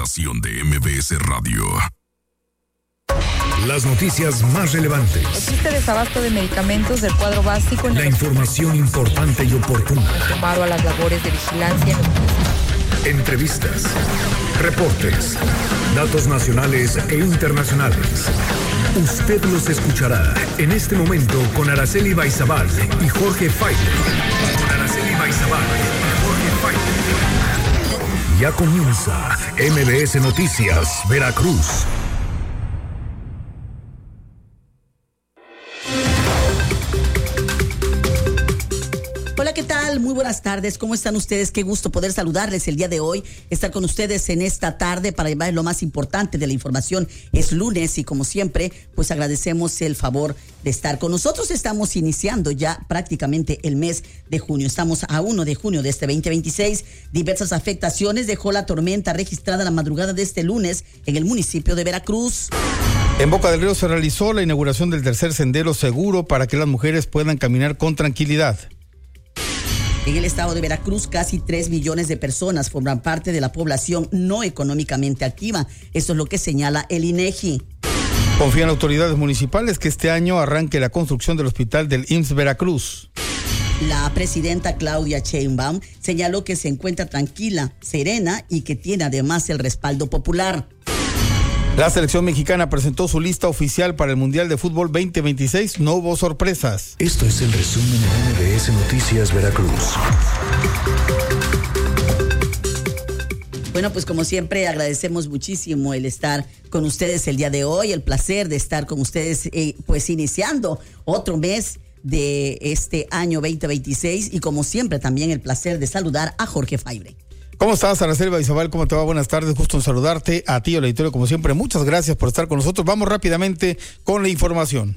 De MBS Radio. Las noticias más relevantes. Existe desabasto de medicamentos del cuadro básico. La información importante y oportuna. Sumado a las labores de vigilancia. Entrevistas, reportes, datos nacionales e internacionales. Usted los escuchará en este momento con Araceli Baizabal y Jorge Faible. Ya comienza MBS Noticias, Veracruz. Hola, ¿qué tal? Muy buenas tardes. ¿Cómo están ustedes? Qué gusto poder saludarles el día de hoy, estar con ustedes en esta tarde para llevar lo más importante de la información. Es lunes y como siempre, pues agradecemos el favor de estar con nosotros. Estamos iniciando ya prácticamente el mes de junio. Estamos a 1 de junio de este 2026. Diversas afectaciones dejó la tormenta registrada la madrugada de este lunes en el municipio de Veracruz. En Boca del Río se realizó la inauguración del tercer sendero seguro para que las mujeres puedan caminar con tranquilidad. En el estado de Veracruz, casi 3 millones de personas forman parte de la población no económicamente activa. Eso es lo que señala el INEGI. Confían autoridades municipales que este año arranque la construcción del hospital del IMSS Veracruz. La presidenta Claudia Sheinbaum señaló que se encuentra tranquila, serena y que tiene además el respaldo popular. La selección mexicana presentó su lista oficial para el Mundial de Fútbol 2026. No hubo sorpresas. Esto es el resumen de MBS Noticias Veracruz. Bueno, pues como siempre agradecemos muchísimo el estar con ustedes el día de hoy, el placer de estar con ustedes pues iniciando otro mes de este año 2026 y como siempre también el placer de saludar a Jorge Faibre. ¿Cómo estás, Araceli Baizabal? ¿Cómo te va? Buenas tardes, gusto en saludarte. A ti, el auditorio, como siempre, muchas gracias por estar con nosotros. Vamos rápidamente con la información.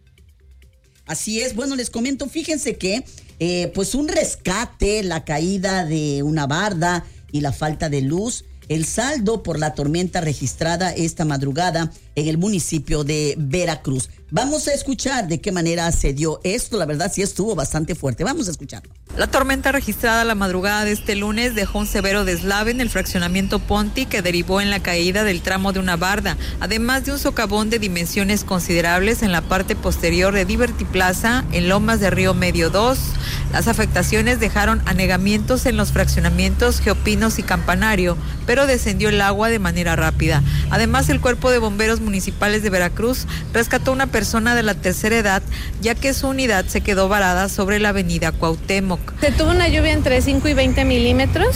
Así es, bueno, les comento, fíjense que pues un rescate, la caída de una barda y la falta de luz, el saldo por la tormenta registrada esta madrugada en el municipio de Veracruz. Vamos a escuchar de qué manera se dio esto, la verdad sí estuvo bastante fuerte, vamos a escucharlo. La tormenta registrada la madrugada de este lunes dejó un severo deslave en el fraccionamiento Ponti que derivó en la caída del tramo de una barda, además de un socavón de dimensiones considerables en la parte posterior de Liberty Plaza, en Lomas de Río Medio 2. Las afectaciones dejaron anegamientos en los fraccionamientos Geopinos y Campanario, pero descendió el agua de manera rápida. Además, el Cuerpo de Bomberos Municipales de Veracruz rescató una persona de la tercera edad, ya que su unidad se quedó varada sobre la avenida Cuauhtémoc. Se tuvo una lluvia entre 5 y 20 milímetros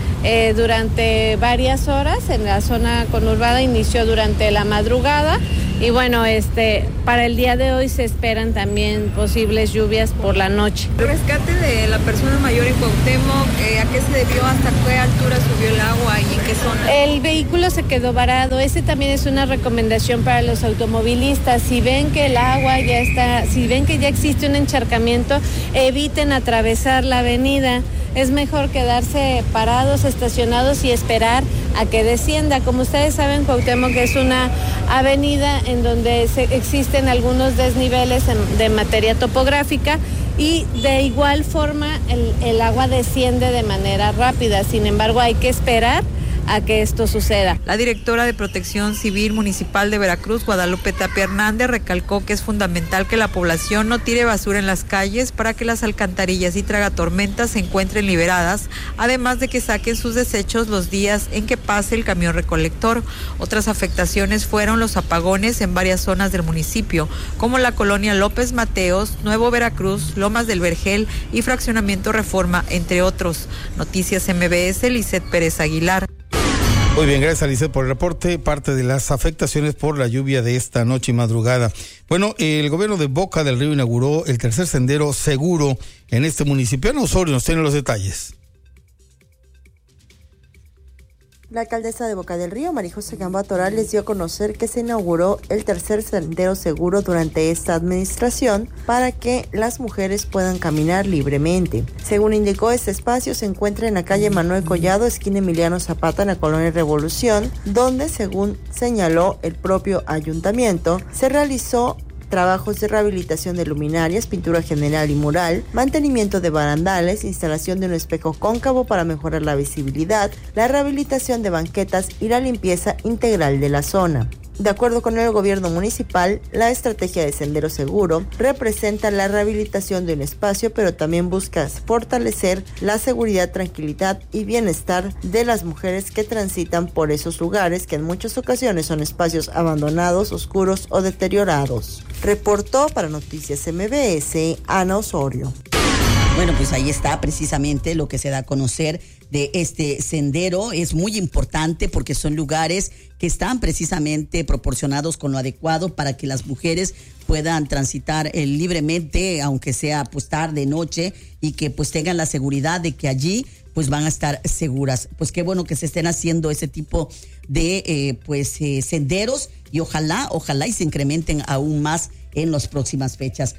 durante varias horas en la zona conurbada, inició durante la madrugada y bueno, para el día de hoy se esperan también posibles lluvias por la noche. El rescate de la persona mayor en Cuauhtémoc, ¿a qué se debió? ¿Hasta qué altura subió el agua y en qué zona? El vehículo se quedó varado. Ese también es una recomendación para los automovilistas. Si ven que el agua ya está, si ven que ya existe un encharcamiento, eviten atravesar la avenida. Es mejor quedarse parados, estacionados y esperar a que descienda. Como ustedes saben, Cuauhtémoc es una avenida en donde existen algunos desniveles de materia topográfica y de igual forma el agua desciende de manera rápida. Sin embargo, hay que esperar a que esto suceda. La directora de Protección Civil Municipal de Veracruz, Guadalupe Tapia Hernández, recalcó que es fundamental que la población no tire basura en las calles para que las alcantarillas y tragatormentas se encuentren liberadas, además de que saquen sus desechos los días en que pase el camión recolector. Otras afectaciones fueron los apagones en varias zonas del municipio, como la colonia López Mateos, Nuevo Veracruz, Lomas del Vergel y Fraccionamiento Reforma, entre otros. Noticias MBS, Lisette Pérez Aguilar. Muy bien, gracias a Lisette por el reporte. Parte de las afectaciones por la lluvia de esta noche y madrugada. Bueno, el gobierno de Boca del Río inauguró el tercer sendero seguro en este municipio. Ana Osorio nos tiene los detalles. La alcaldesa de Boca del Río, María José Gamboa Toral, les dio a conocer que se inauguró el tercer sendero seguro durante esta administración para que las mujeres puedan caminar libremente. Según indicó, este espacio se encuentra en la calle Manuel Collado, esquina Emiliano Zapata, en la colonia Revolución, donde, según señaló el propio ayuntamiento, se realizó trabajos de rehabilitación de luminarias, pintura general y mural, mantenimiento de barandales, instalación de un espejo cóncavo para mejorar la visibilidad, la rehabilitación de banquetas y la limpieza integral de la zona. De acuerdo con el gobierno municipal, la estrategia de Sendero Seguro representa la rehabilitación de un espacio, pero también busca fortalecer la seguridad, tranquilidad y bienestar de las mujeres que transitan por esos lugares, que en muchas ocasiones son espacios abandonados, oscuros o deteriorados. Reportó para Noticias MBS, Ana Osorio. Bueno, pues ahí está precisamente lo que se da a conocer de este sendero. Es muy importante porque son lugares que están precisamente proporcionados con lo adecuado para que las mujeres puedan transitar libremente, aunque sea pues tarde, noche, y que pues tengan la seguridad de que allí pues van a estar seguras. Pues qué bueno que se estén haciendo ese tipo de senderos, y ojalá y se incrementen aún más en las próximas fechas.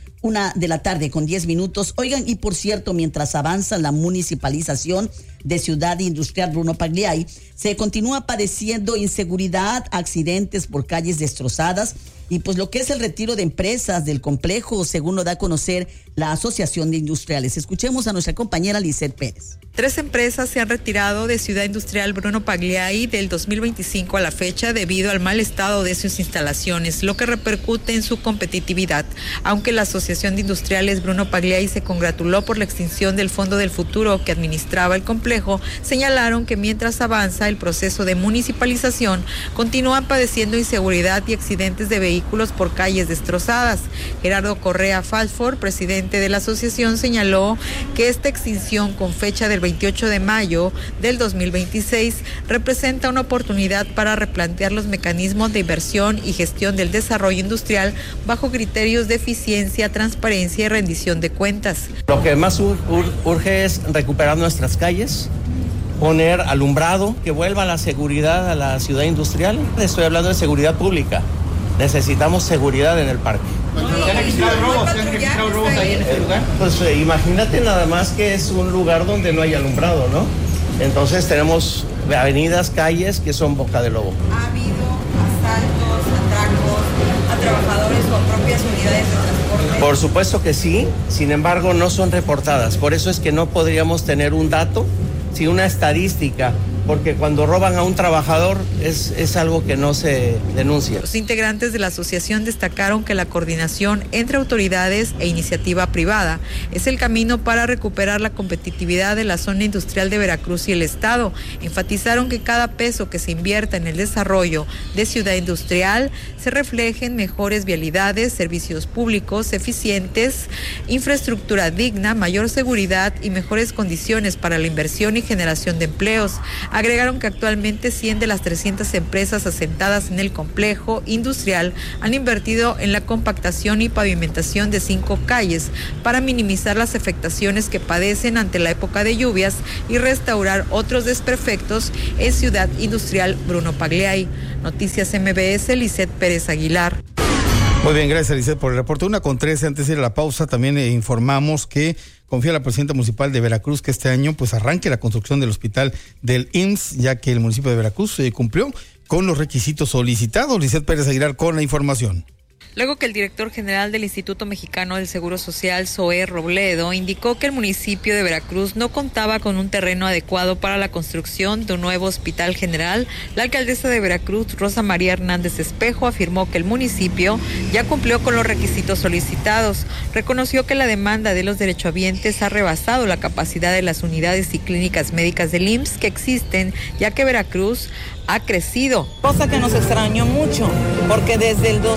1:10 p.m. Oigan, y por cierto, mientras avanza la municipalización de Ciudad Industrial Bruno Pagliai, se continúa padeciendo inseguridad, accidentes por calles destrozadas y pues lo que es el retiro de empresas del complejo, según lo da a conocer la Asociación de Industriales. Escuchemos a nuestra compañera Lisette Pérez. 3 empresas se han retirado de Ciudad Industrial Bruno Pagliai del 2025 a la fecha debido al mal estado de sus instalaciones, lo que repercute en su competitividad. Aunque la Asociación de Industriales Bruno Pagliai se congratuló por la extinción del Fondo del Futuro que administraba el complejo, señalaron que mientras avanza el proceso de municipalización, continúan padeciendo inseguridad y accidentes de vehículos por calles destrozadas. Gerardo Correa Falford, presidente de la asociación, señaló que esta extinción con fecha del 28 de mayo del 2026 representa una oportunidad para replantear los mecanismos de inversión y gestión del desarrollo industrial bajo criterios de eficiencia, transparencia y rendición de cuentas. Lo que más urge es recuperar nuestras calles, poner alumbrado, que vuelva la seguridad a la ciudad industrial. Estoy hablando de seguridad pública. Necesitamos seguridad en el parque. ¿Se han registrado robos ahí en este lugar? Pues imagínate nada más que es un lugar donde no hay alumbrado, ¿no? Entonces tenemos avenidas, calles que son boca de lobo. ¿Ha habido asaltos, atracos a trabajadores o a propias unidades de transporte? Por supuesto que sí, sin embargo no son reportadas. Por eso es que no podríamos tener un dato, sino una estadística, porque cuando roban a un trabajador es algo que no se denuncia. Los integrantes de la asociación destacaron que la coordinación entre autoridades e iniciativa privada es el camino para recuperar la competitividad de la zona industrial de Veracruz y el Estado. Enfatizaron que cada peso que se invierta en el desarrollo de Ciudad Industrial se refleje en mejores vialidades, servicios públicos eficientes, infraestructura digna, mayor seguridad y mejores condiciones para la inversión y generación de empleos. Agregaron que actualmente 100 de las 300 empresas asentadas en el complejo industrial han invertido en la compactación y pavimentación de 5 calles para minimizar las afectaciones que padecen ante la época de lluvias y restaurar otros desperfectos en Ciudad Industrial Bruno Pagliai. Noticias MBS, Lisette Pérez Aguilar. Muy bien, gracias Lisette por el reporte. 1:13 p.m. Antes de ir a la pausa, también informamos que confía la presidenta municipal de Veracruz que este año pues arranque la construcción del hospital del IMSS, ya que el municipio de Veracruz cumplió con los requisitos solicitados. Lisette Pérez Aguilar con la información. Luego que el director general del Instituto Mexicano del Seguro Social, Zoé Robledo, indicó que el municipio de Veracruz no contaba con un terreno adecuado para la construcción de un nuevo hospital general, la alcaldesa de Veracruz, Rosa María Hernández Espejo, afirmó que el municipio ya cumplió con los requisitos solicitados. Reconoció que la demanda de los derechohabientes ha rebasado la capacidad de las unidades y clínicas médicas del IMSS que existen, ya que Veracruz ha crecido. Cosa que nos extrañó mucho, porque desde el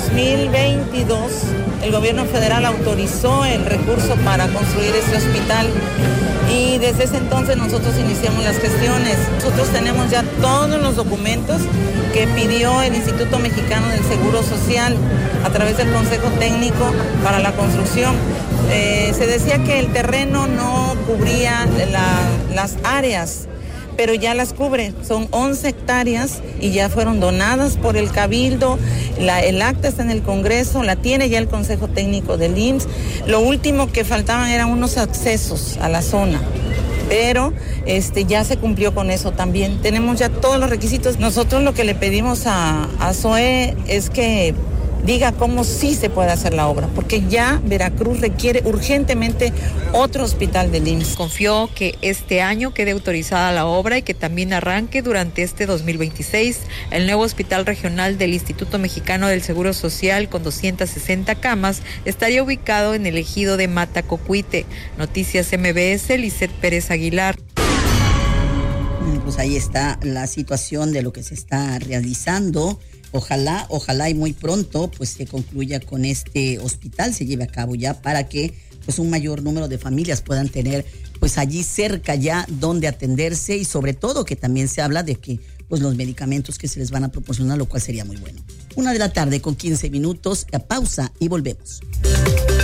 2022 el gobierno federal autorizó el recurso para construir este hospital y desde ese entonces nosotros iniciamos las gestiones. Nosotros tenemos ya todos los documentos que pidió el Instituto Mexicano del Seguro Social a través del Consejo Técnico para la construcción. Se decía que el terreno no cubría las áreas, pero ya las cubre, son 11 hectáreas y ya fueron donadas por el Cabildo, el acta está en el Congreso, la tiene ya el Consejo Técnico del IMSS. Lo último que faltaban eran unos accesos a la zona, pero ya se cumplió con eso también. Tenemos ya todos los requisitos. Nosotros lo que le pedimos a Zoé es que diga cómo sí se puede hacer la obra, porque ya Veracruz requiere urgentemente otro hospital del IMSS. Confió que este año quede autorizada la obra y que también arranque durante este 2026 el nuevo hospital regional del Instituto Mexicano del Seguro Social con 260 camas estaría ubicado en el ejido de Matacocuite. Noticias MBS, Lisset Pérez Aguilar. Pues ahí está la situación de lo que se está realizando. Ojalá y muy pronto pues se concluya con este hospital, se lleve a cabo ya para que pues un mayor número de familias puedan tener pues allí cerca ya donde atenderse, y sobre todo que también se habla de que pues los medicamentos que se les van a proporcionar, lo cual sería muy bueno. 1:15 p.m, pausa y volvemos.